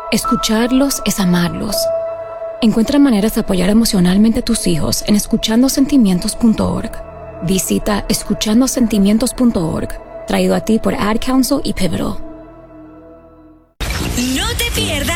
Escucharlos es amarlos. Encuentra maneras de apoyar emocionalmente a tus hijos en escuchandosentimientos.org. Visita escuchandosentimientos.org, traído a ti por Ad Council y Pivotal. No te pierdas